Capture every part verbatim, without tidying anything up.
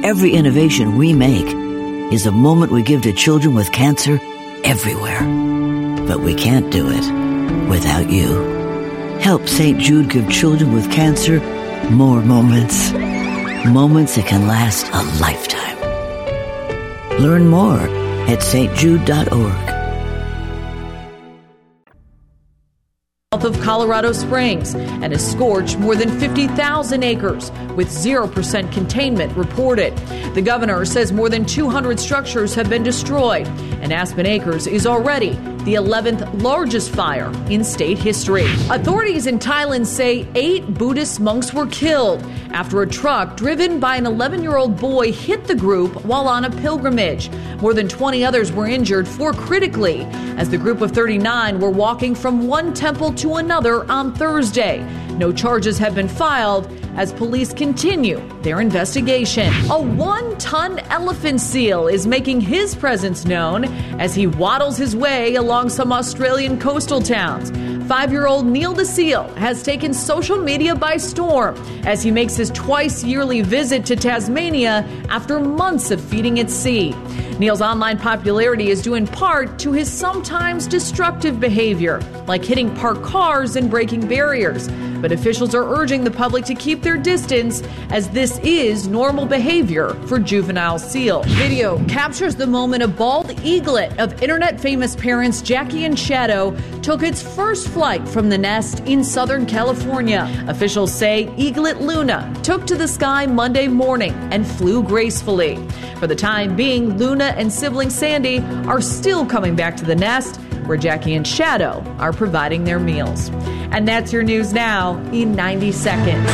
Every innovation we make is a moment we give to children with cancer everywhere. But we can't do it without you. Help Saint Jude give children with cancer more moments. Moments that can last a lifetime. Learn more at s t jude dot org. Of Colorado Springs and has scorched more than fifty thousand acres with zero percent containment reported. The governor says more than two hundred structures have been destroyed, and Aspen Acres is already the eleventh largest fire in state history. Authorities in Thailand say eight Buddhist monks were killed after a truck driven by an eleven-year-old boy hit the group while on a pilgrimage. More than twenty others were injured, four critically, as the group of thirty-nine were walking from one temple to another on Thursday. No charges have been filed as police continue their investigation. A one-ton elephant seal is making his presence known as he waddles his way along some Australian coastal towns. Five-year-old Neil the seal has taken social media by storm as he makes his twice-yearly visit to Tasmania after months of feeding at sea. Neil's online popularity is due in part to his sometimes destructive behavior, like hitting parked cars and breaking barriers. But officials are urging the public to keep their distance, as this is normal behavior for juvenile seals. Video captures the moment a bald eaglet of internet-famous parents Jackie and Shadow took its first flight from the nest in Southern California. Officials say Eaglet Luna took to the sky Monday morning and flew gracefully. For the time being, Luna and sibling Sandy are still coming back to the nest, where Jackie and Shadow are providing their meals. And that's your news now in ninety seconds.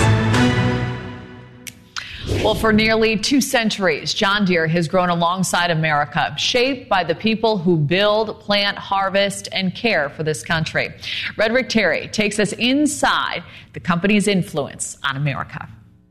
Well, for nearly two centuries, John Deere has grown alongside America, shaped by the people who build, plant, harvest, and care for this country. Redrick Terry takes us inside the company's influence on America.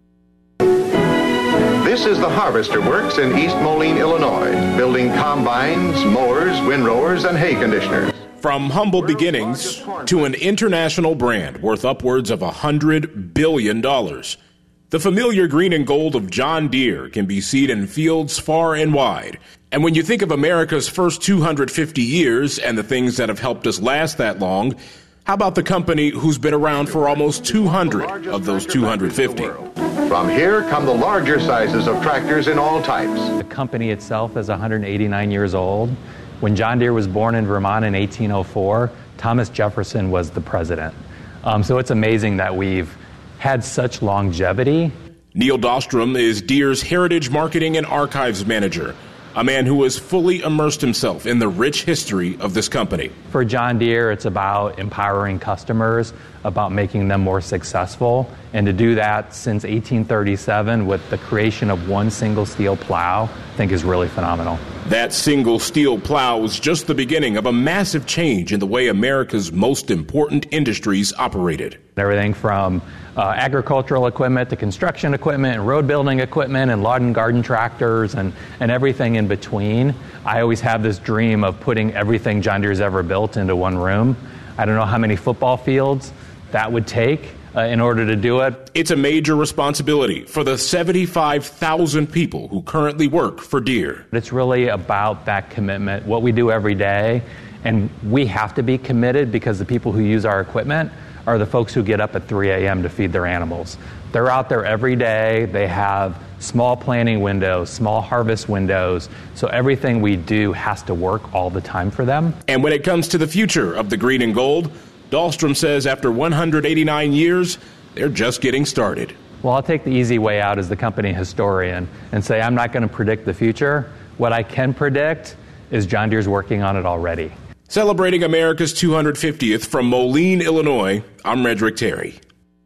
This is the Harvester Works in East Moline, Illinois, building combines, mowers, windrowers, and hay conditioners. From humble beginnings to an international brand worth upwards of one hundred billion dollars. The familiar green and gold of John Deere can be seen in fields far and wide. And when you think of America's first two hundred fifty years and the things that have helped us last that long, how about the company who's been around for almost two hundred of those two hundred fifty? From here come the larger sizes of tractors in all types. The company itself is one hundred eighty-nine years old. When John Deere was born in Vermont in eighteen oh four, Thomas Jefferson was the president. Um, so it's amazing that we've had such longevity. Neil Dahlstrom is Deere's Heritage Marketing and Archives Manager, a man who has fully immersed himself in the rich history of this company. For John Deere, it's about empowering customers, about making them more successful. And to do that since eighteen thirty-seven with the creation of one single steel plow, I think is really phenomenal. That single steel plow was just the beginning of a massive change in the way America's most important industries operated. Everything from uh, agricultural equipment to construction equipment and road building equipment and lawn and garden tractors and, and everything in between. I always have this dream of putting everything John Deere's ever built into one room. I don't know how many football fields that would take uh, in order to do it. It's a major responsibility for the seventy-five thousand people who currently work for Deere. It's really about that commitment, what we do every day, and we have to be committed because the people who use our equipment are the folks who get up at three a.m. to feed their animals. They're out there every day. They have small planting windows, small harvest windows, so everything we do has to work all the time for them. And when it comes to the future of the green and gold, Dahlstrom says after one hundred eighty-nine years, they're just getting started. Well, I'll take the easy way out as the company historian and say I'm not going to predict the future. What I can predict is John Deere's working on it already. Celebrating America's two hundred fiftieth from Moline, Illinois, I'm Redrick Terry.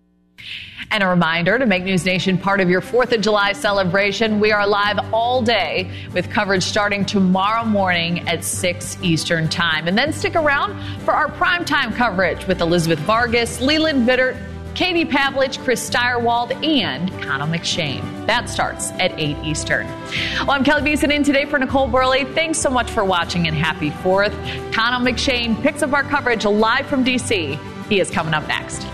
And a reminder to make News Nation part of your fourth of July celebration. We are live all day with coverage starting tomorrow morning at six Eastern Time. And then stick around for our primetime coverage with Elizabeth Vargas, Leland Vittert, Katie Pavlich, Chris Steyerwald, and Connell McShane. That starts at eight Eastern. Well, I'm Kelly Beeson in today for Nicole Burley. Thanks so much for watching and happy fourth. Connell McShane picks up our coverage live from D C. He is coming up next.